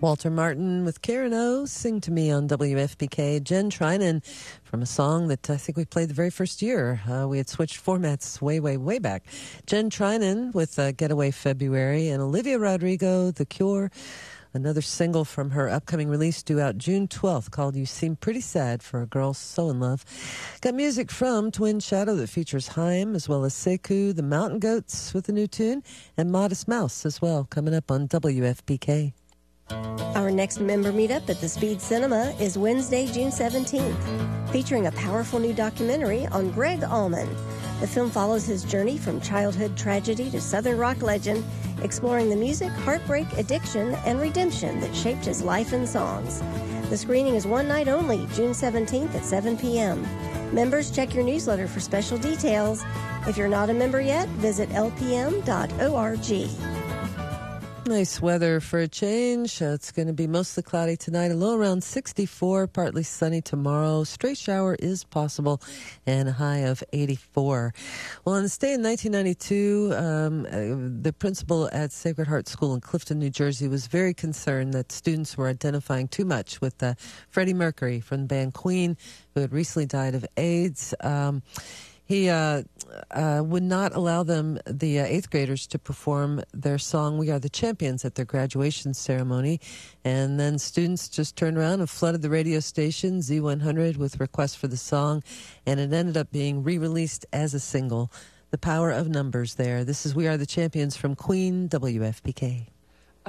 Walter Martin with Karen O, Sing to Me on WFPK. Jen Trinan from a song that I think we played the very first year. We had switched formats way back. Jen Trinan with Getaway February, and Olivia Rodrigo, The Cure, another single from her upcoming release due out June 12th called You Seem Pretty Sad for a Girl So in Love. Got music from Twin Shadow that features Haim, as well as Sekou, the Mountain Goats with a new tune, and Modest Mouse as well, coming up on WFPK. Our next member meetup at the Speed Cinema is Wednesday, June 17th, featuring a powerful new documentary on Greg Allman. The film follows his journey from childhood tragedy to Southern rock legend, exploring the music, heartbreak, addiction, and redemption that shaped his life and songs. The screening is one night only, June 17th at 7 p.m. Members, check your newsletter for special details. If you're not a member yet, visit lpm.org. Nice weather for a change. It's going to be mostly cloudy tonight, a low around 64, partly sunny tomorrow. Stray shower is possible, and a high of 84. Well, on this day in 1992, the principal at Sacred Heart School in Clifton, New Jersey, was very concerned that students were identifying too much with Freddie Mercury from the band Queen, who had recently died of AIDS. He would not allow them, the eighth graders, to perform their song, We Are the Champions, at their graduation ceremony. And then students just turned around and flooded the radio station, Z100, with requests for the song. And it ended up being re-released as a single. The power of numbers there. This is We Are the Champions from Queen, WFPK.